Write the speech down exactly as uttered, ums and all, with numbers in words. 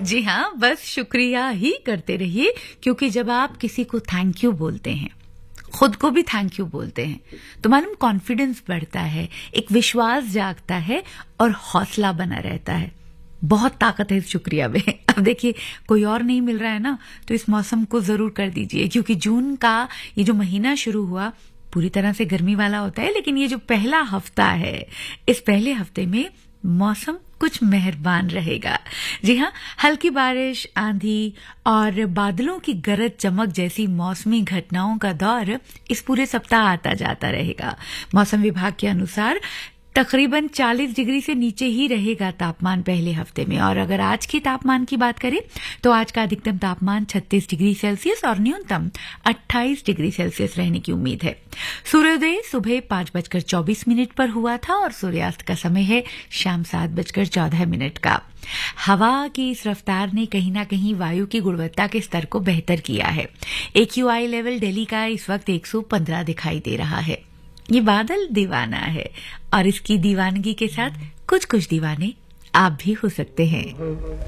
जी हाँ, बस शुक्रिया ही करते रहिए, क्योंकि जब आप किसी को थैंक यू बोलते हैं, खुद को भी थैंक यू बोलते हैं, तो मालूम कॉन्फिडेंस बढ़ता है, एक विश्वास जागता है और हौसला बना रहता है। बहुत ताकत है इस शुक्रिया में। अब देखिए, कोई और नहीं मिल रहा है ना, तो इस मौसम को जरूर कर दीजिए, क्योंकि जून का ये जो महीना शुरू हुआ पूरी तरह से गर्मी वाला होता है, लेकिन ये जो पहला हफ्ता है, इस पहले हफ्ते में मौसम कुछ मेहरबान रहेगा। जी हाँ, हल्की बारिश, आंधी और बादलों की गरज चमक जैसी मौसमी घटनाओं का दौर इस पूरे सप्ताह आता जाता रहेगा। मौसम विभाग के अनुसार तकरीबन चालीस डिग्री से नीचे ही रहेगा तापमान पहले हफ्ते में। और अगर आज की तापमान की बात करें तो आज का अधिकतम तापमान छत्तीस डिग्री सेल्सियस और न्यूनतम अट्ठाईस डिग्री सेल्सियस रहने की उम्मीद है। सूर्योदय सुबह पांच बजकर चौबीस मिनट पर हुआ था और सूर्यास्त का समय है शाम सात बजकर चौदह मिनट का। हवा की इस रफ्तार ने कहीं ना कहीं वायु की गुणवत्ता के स्तर को बेहतर किया है। एक्यूआई लेवल दिल्ली का इस वक्त एक सौ पंद्रह दिखाई दे रहा है। ये बादल दीवाना है और इसकी दीवानगी के साथ कुछ कुछ दीवाने आप भी हो सकते हैं।